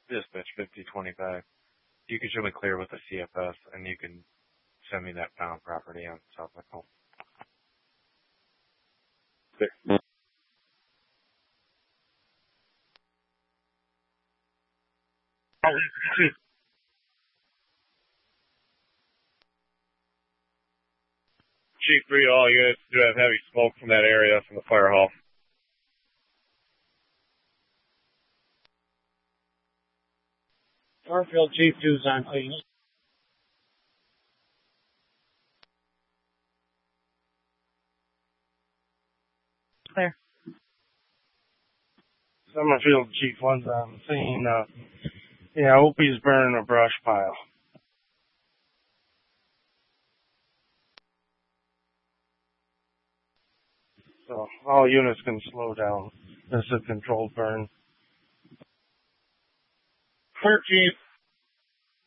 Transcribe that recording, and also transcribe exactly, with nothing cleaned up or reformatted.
Dispatch fifty twenty-five. You can show me clear with the C F S, and you can send me that found property on South Nicole. There. Chief three, all units do have heavy smoke from that area from the fire hall. Garfield, Chief two's on clean. Clear. Summerfield, Chief one's on the scene. Uh, yeah, Opie's burning a brush pile. So all units can slow down. This is a controlled burn. Clear, Chief.